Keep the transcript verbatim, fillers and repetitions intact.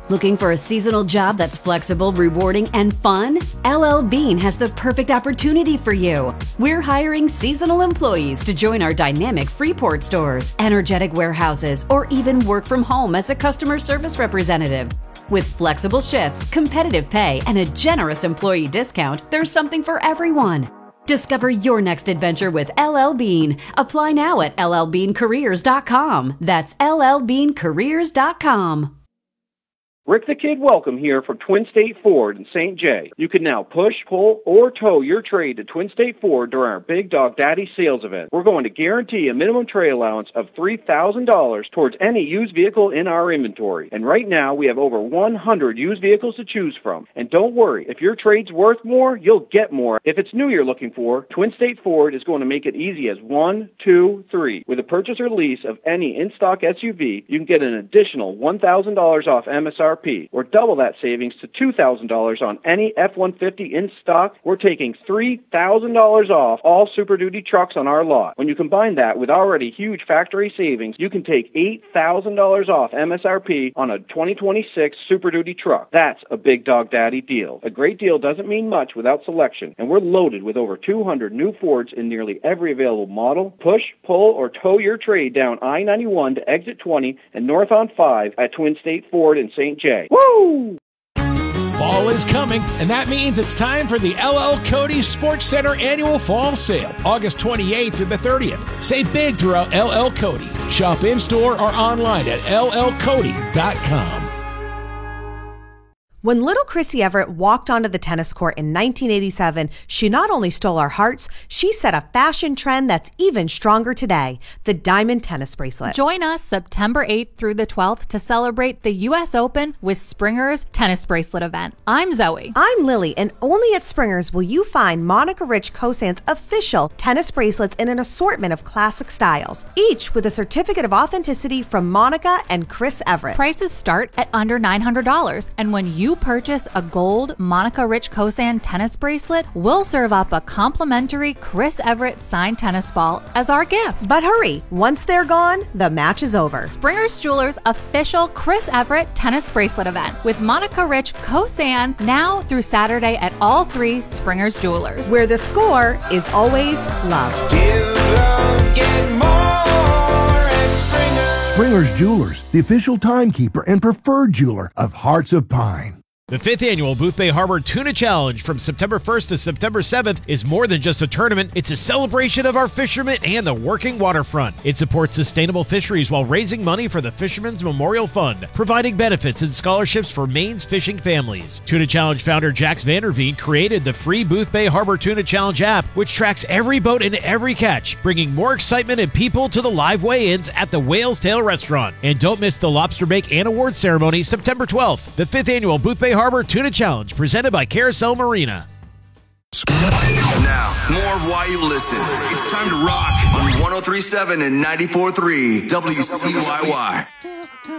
Looking for a seasonal job that's flexible, rewarding, and fun? L L Bean has the perfect opportunity for you. We're hiring seasonal employees to join our dynamic Freeport stores, energetic warehouses, or even work from home as a customer service representative. With flexible shifts, competitive pay, and a generous employee discount, there's something for everyone. Discover your next adventure with L L Bean. Apply now at L L bean careers dot com. That's L L bean careers dot com. Rick the Kid Welcome here for Twin State Ford in Saint Jay. You can now push, pull, or tow your trade to Twin State Ford during our Big Dog Daddy sales event. We're going to guarantee a minimum trade allowance of three thousand dollars towards any used vehicle in our inventory. And right now, we have over one hundred used vehicles to choose from. And don't worry, if your trade's worth more, you'll get more. If it's new you're looking for, Twin State Ford is going to make it easy as one, two, three. With a purchase or lease of any in-stock S U V, you can get an additional one thousand dollars off M S R P, or double that savings to two thousand dollars on any F one fifty in stock. We're taking three thousand dollars off all Super Duty trucks on our lot. When you combine that with already huge factory savings, you can take eight thousand dollars off M S R P on a twenty twenty-six Super Duty truck. That's a Big Dog Daddy deal. A great deal doesn't mean much without selection, and we're loaded with over two hundred new Fords in nearly every available model. Push, pull, or tow your trade down I ninety-one to exit twenty and north on five at Twin State Ford in Saint Jay. Woo! Fall is coming, and that means it's time for the L L Cody Sports Center Annual Fall Sale, August twenty-eighth to the thirtieth. Save big throughout L L Cody. Shop in-store or online at L L Cody dot com. When little Chrissy Everett walked onto the tennis court in nineteen eighty-seven, she not only stole our hearts, she set a fashion trend that's even stronger today, the diamond tennis bracelet. Join us September eighth through the twelfth to celebrate the U S Open with Springer's tennis bracelet event. I'm Zoe. I'm Lily, and only at Springer's will you find Monica Rich Kosan's official tennis bracelets in an assortment of classic styles, each with a certificate of authenticity from Monica and Chris Everett. Prices start at under nine hundred dollars, and when you purchase a gold Monica Rich Kosan tennis bracelet, we'll serve up a complimentary Chris Everett signed tennis ball as our gift. But hurry, once they're gone, the match is over. Springer's Jewelers' official Chris Everett tennis bracelet event with Monica Rich Kosan now through Saturday at all three Springer's Jewelers, where the score is always love. Give love, get more at Springer's. Springer's Jewelers, the official timekeeper and preferred jeweler of Hearts of Pine. The fifth annual Boothbay Harbor Tuna Challenge from September first to September seventh is more than just a tournament. It's a celebration of our fishermen and the working waterfront. It supports sustainable fisheries while raising money for the Fishermen's Memorial Fund, providing benefits and scholarships for Maine's fishing families. Tuna Challenge founder Jax Vanderveen created the free Boothbay Harbor Tuna Challenge app, which tracks every boat and every catch, bringing more excitement and people to the live weigh-ins at the Whale's Tail Restaurant. And don't miss the Lobster Bake and Awards Ceremony September twelfth. The fifth annual Boothbay Harbor Tuna Challenge presented by Carousel Marina. Now, more of why you listen. It's time to rock on one oh three point seven and ninety-four point three W C Y Y.